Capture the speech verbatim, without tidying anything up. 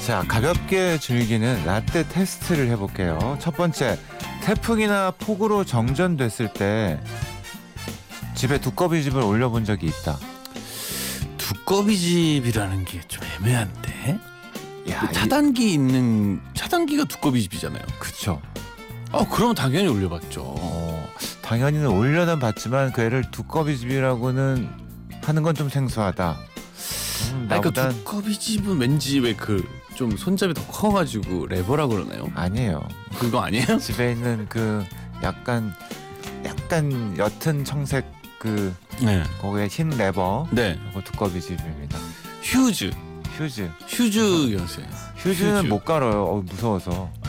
자, 가볍게 즐기는 라떼 테스트를 해볼게요. 첫 번째, 태풍이나 폭우로 정전됐을 때 집에 두꺼비집을 올려본 적이 있다. 두꺼비집이라는 게 좀 애매한데. 야, 그 차단기 있는 차단기가 두꺼비집이잖아요. 그쵸. 어, 그럼 당연히 올려봤죠. 어, 당연히는 올려는 봤지만 그 애를 두꺼비집이라고는 하는 건 좀 생소하다. 음, 아니, 나보단 그 두꺼비집은 왠지 왜 그 좀 손잡이 더 커가지고 레버라 그러나요? 아니에요. 그거 아니에요? 집에 있는 그 약간 약간 옅은 청색 그 네. 거기에 흰 레버. 네. 이거 두꺼비집입니다. 휴즈. 휴즈. 휴즈 연세. 휴즈는 휴즈. 못 갈아요. 어, 무서워서.